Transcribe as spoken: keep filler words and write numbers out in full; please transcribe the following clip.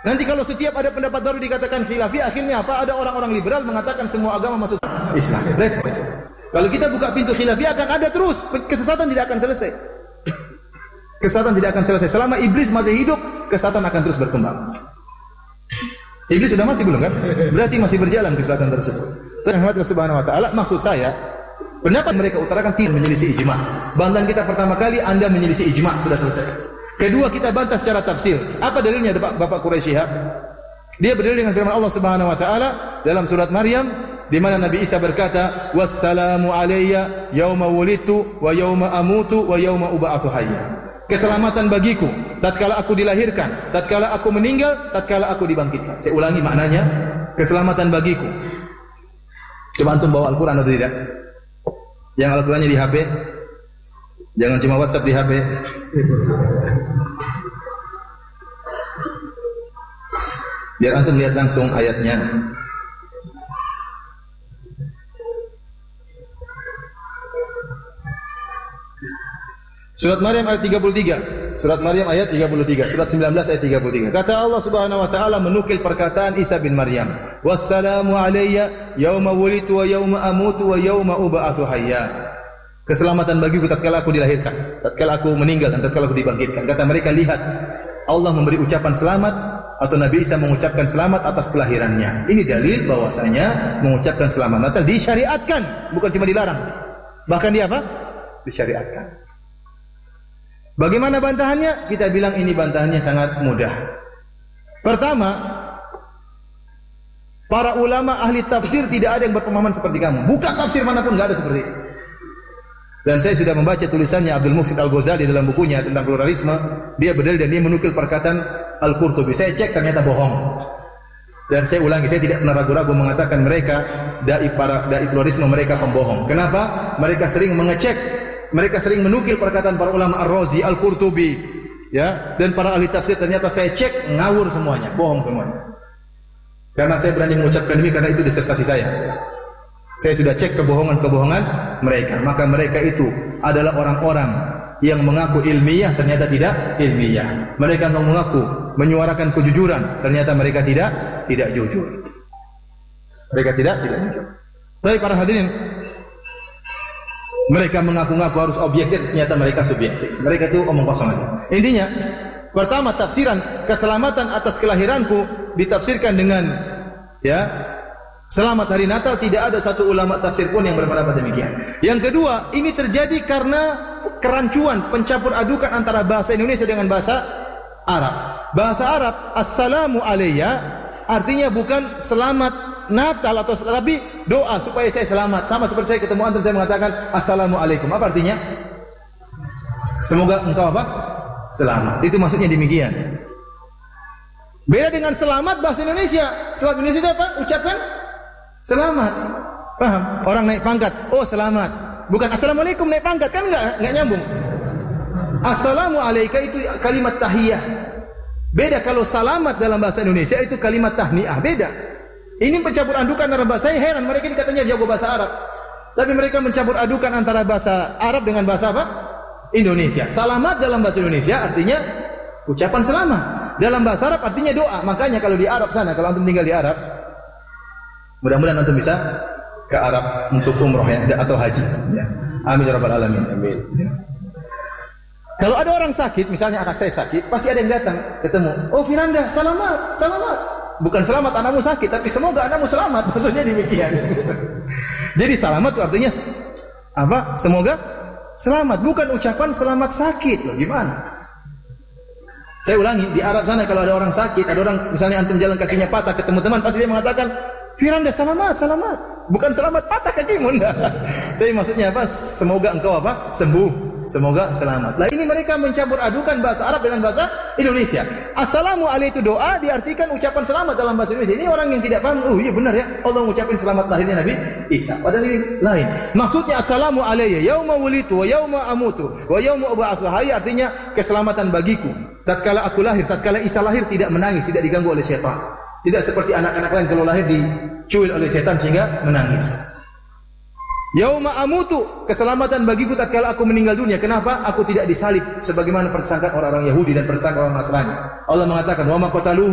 Nanti kalau setiap ada pendapat baru dikatakan khilafi, akhirnya apa? Ada orang-orang liberal mengatakan semua agama masuk Islam. Repot. Kalau kita buka pintu khilafi akan ada terus, kesesatan tidak akan selesai. Kesesatan tidak akan selesai. Selama iblis masih hidup, kesesatan akan terus berkembang. Iblis sudah mati belum kan? Berarti masih berjalan kesesatan tersebut. Terhadap Allah Subhanahu wa taala, maksud saya, pendapat mereka utarakan tidak menyelisih ijma. Bantahan kita pertama kali, Anda menyelisih ijma, sudah selesai. Kedua, kita bantah secara tafsir. Apa dalilnya Bapak, Bapak Quraisy Shihab? Dia berdalil dengan firman Allah Subhanahu wa taala dalam surat Maryam, di mana Nabi Isa berkata, "Wassalamu alayya yauma wulidtu wa yauma amutu wa yauma ub'atsu hayya." Keselamatan bagiku tatkala aku dilahirkan, tatkala aku meninggal, tatkala aku dibangkitkan. Saya ulangi maknanya, keselamatan bagiku. Coba antum bawa Al-Qur'an atau tidak? Yang Al-Qur'annya di H P. Jangan cuma WhatsApp di H P. Biar antum lihat langsung ayatnya. Surat Maryam ayat tiga puluh tiga. Surat Maryam ayat tiga puluh tiga. Surat sembilan belas ayat tiga puluh tiga. Kata Allah Subhanahu wa taala menukil perkataan Isa bin Maryam, "Wassalamu alayya yauma wulidtu wa yauma amutu wa yauma ub'atsu hayya." Keselamatan bagiku tatkala aku dilahirkan, tatkala aku meninggal dan tatkala aku dibangkitkan. Kata mereka, lihat, Allah memberi ucapan selamat atau Nabi Isa mengucapkan selamat atas kelahirannya. Ini dalil bahwasanya mengucapkan selamat Natal disyariatkan, bukan cuma dilarang. Bahkan dia apa? Disyariatkan. Bagaimana bantahannya? Kita bilang ini bantahannya sangat mudah. Pertama, para ulama ahli tafsir tidak ada yang berpemahaman seperti kamu. Buka tafsir manapun enggak ada seperti itu. Dan saya sudah membaca tulisannya Abdul Muhsin Al-Ghazali dalam bukunya tentang pluralisme. Dia berdalil dan dia menukil perkataan Al-Qurtubi. Saya cek ternyata bohong. Dan saya ulangi, saya tidak pernah ragu-ragu mengatakan mereka dai para dai pluralisme mereka pembohong. Kenapa? Mereka sering mengecek, mereka sering menukil perkataan para ulama Ar-Razi, Al-Qurtubi, ya, dan para ahli tafsir. Ternyata saya cek ngawur semuanya, bohong semuanya. Karena saya berani mengucapkan ini karena itu disertasi saya. Saya sudah cek kebohongan-kebohongan mereka. Maka mereka itu adalah orang-orang yang mengaku ilmiah, ternyata tidak ilmiah. Mereka mengaku menyuarakan kejujuran, ternyata mereka tidak tidak jujur. Mereka tidak tidak jujur. Tapi para hadirin, mereka mengaku-ngaku harus objektif, ternyata mereka subjektif. Mereka itu omong kosong aja. Intinya, pertama tafsiran keselamatan atas kelahiranku ditafsirkan dengan ya, selamat hari Natal. Tidak ada satu ulama tafsir pun yang berpendapat demikian. Yang kedua, ini terjadi karena kerancuan, pencampur adukan antara bahasa Indonesia dengan bahasa Arab. Bahasa Arab, assalamu alayya, artinya bukan selamat Natal atau tapi doa supaya saya selamat. Sama seperti saya ketemu antum, saya mengatakan assalamualaikum. Apa artinya? Semoga engkau apa? Selamat. Itu maksudnya demikian. Beda dengan selamat bahasa Indonesia. Selamat Indonesia itu apa? Ucapkan selamat. Paham? Orang naik pangkat, oh selamat. Bukan assalamualaikum naik pangkat, kan enggak enggak nyambung. Assalamu alayka itu kalimat tahiyah. Beda kalau salamat dalam bahasa Indonesia itu kalimat tahniah, beda. Ini mencampur adukan antara bahasa, saya heran mereka ini katanya jago bahasa Arab. Tapi mereka mencampur adukan antara bahasa Arab dengan bahasa apa? Indonesia. Salamat dalam bahasa Indonesia artinya ucapan selamat. Dalam bahasa Arab artinya doa. Makanya kalau di Arab sana, kalau antum tinggal di Arab, mudah-mudahan antum bisa ke Arab untuk umroh ya, atau haji. Ya. Amin ya rabbal alamin. Amin. Ya. Kalau ada orang sakit, misalnya anak saya sakit, pasti ada yang datang ketemu. Oh Firanda, selamat, selamat. Bukan selamat anakmu sakit, tapi semoga anakmu selamat. Maksudnya demikian. Jadi selamat itu artinya apa? Semoga selamat, bukan ucapan selamat sakit. Loh, gimana? Saya ulangi, di Arab sana kalau ada orang sakit, ada orang misalnya antum jalan kakinya patah, ketemu teman, pasti dia mengatakan, Firanda selamat, selamat. Bukan selamat patah kakimu, enggak. Tapi maksudnya apa? Semoga engkau apa? Sembuh. Semoga selamat. Lah ini mereka mencampur adukan bahasa Arab dengan bahasa Indonesia. Assalamu alaikum itu doa diartikan ucapan selamat dalam bahasa Indonesia. Ini orang yang tidak paham. Oh iya benar ya. Allah mengucapkan selamat lahirnya Nabi Isa. Padahal ini lain. Maksudnya assalamu alayya yauma wulidtu wa yauma amutu wa yauma ub'atsu hayya, artinya keselamatan bagiku. Tatkala aku lahir, tatkala Isa lahir tidak menangis, tidak diganggu oleh syaitan. Tidak seperti anak-anak lain kalau lahir dicuil oleh syaitan sehingga menangis. Yauma amutu, keselamatan bagiku tatkala aku meninggal dunia. Kenapa? Aku tidak disalib sebagaimana persangkaan orang-orang Yahudi dan persangkaan orang Nasrani. Allah mengatakan, "Wa ma qataluhu